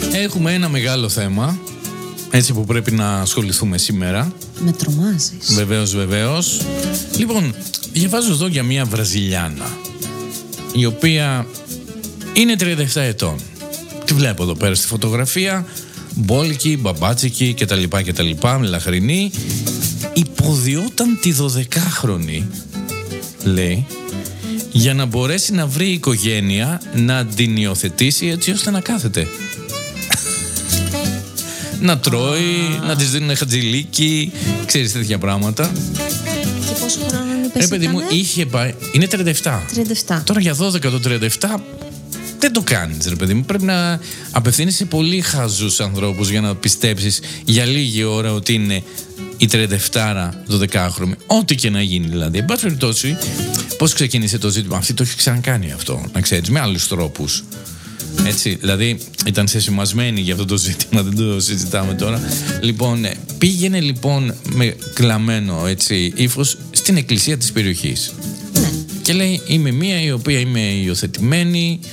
Έχουμε ένα μεγάλο θέμα, έτσι, που πρέπει να ασχοληθούμε σήμερα. Με τρομάζεις. Βεβαίως. Λοιπόν, διαβάζω εδώ για μια Βραζιλιάνα, η οποία είναι 37 ετών. Τη βλέπω εδώ πέρα στη φωτογραφία, μπόλικη, μπαμπάτσικη κτλ, μελαχρινή. Υποδιόταν τη 12χρονη, λέει, για να μπορέσει να βρει οικογένεια να την υιοθετήσει, έτσι ώστε να κάθεται. Να τρώει, να της δίνουν χατζηλίκι, ξέρεις, τέτοια πράγματα. Και πόσο χρόνο είπες παιδί μου, είχε πάει, είναι 37. Τώρα για 12 το 37 δεν το κάνεις, ρε παιδί μου. Πρέπει να απευθύνεις σε πολύ χαζούς ανθρώπους για να πιστέψεις για λίγη ώρα ότι είναι η 37 12χρονη. Ό,τι και να γίνει δηλαδή. Εν πάση περιπτώσει, πώς ξεκίνησε το ζήτημα? Αυτή το έχει ξανακάνει αυτό, να ξέρεις, με άλλους τρόπους. Έτσι, δηλαδή ήταν σεσημασμένη για αυτό το ζήτημα, δεν το συζητάμε τώρα. Λοιπόν, πήγαινε λοιπόν με κλαμμένο, έτσι, ύφος στην εκκλησία της περιοχής. Και λέει, είμαι μία η οποία είμαι υιοθετημένη,